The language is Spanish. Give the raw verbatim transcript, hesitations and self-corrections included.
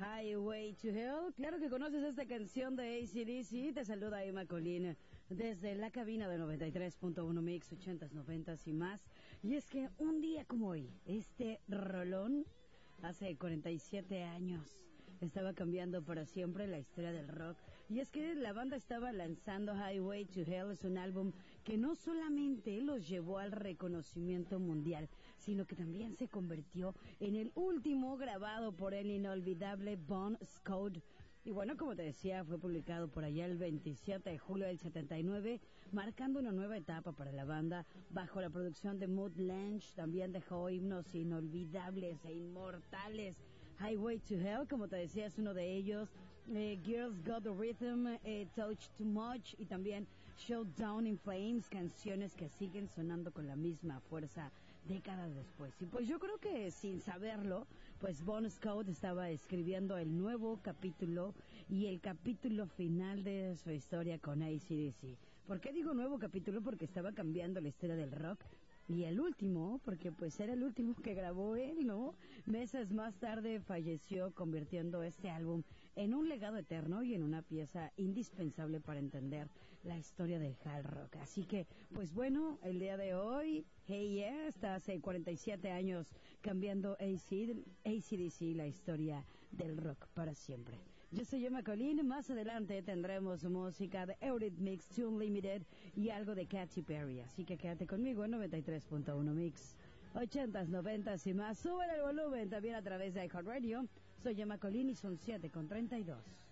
Highway to Hell. Claro que conoces esta canción de A C D C. Te saluda Emma Colín desde la cabina de noventa y tres punto uno Mix, ochentas, noventas y más. Y es que un día como hoy, este rolón, hace cuarenta y siete años, estaba cambiando para siempre la historia del rock. Y es que la banda estaba lanzando Highway to Hell. Es un álbum que no solamente los llevó al reconocimiento mundial, sino que también se convirtió en el último grabado por el inolvidable Bon Scott. Y bueno, como te decía, fue publicado por allá el veintisiete de julio del setenta y nueve, marcando una nueva etapa para la banda. Bajo la producción de Mutt Lange, también dejó himnos inolvidables e inmortales. Highway to Hell, como te decía, es uno de ellos. eh, Girls Got the Rhythm, eh, Touch Too Much y también Showdown in Flames, canciones que siguen sonando con la misma fuerza décadas después. Y pues yo creo que sin saberlo, pues Bon Scott estaba escribiendo el nuevo capítulo y el capítulo final de su historia con A C D C. ¿Por qué digo nuevo capítulo? Porque estaba cambiando la historia del rock. Y el último, porque pues era el último que grabó él, ¿no? Meses más tarde falleció, convirtiendo este álbum en un legado eterno y en una pieza indispensable para entender la historia del hard rock. Así que, pues bueno, el día de hoy, Hey Yeah, está hace cuarenta y siete años cambiando A C D C, la historia del rock para siempre. Yo soy Emma Colín. Más adelante tendremos música de Eurythmics, Tune Limited y algo de Katy Perry. Así que quédate conmigo en noventa y tres punto uno Mix, ochentas, noventas y más. Sube el volumen también a través de iHeartRadio. Soy Emma Colín y son siete con treinta y dos.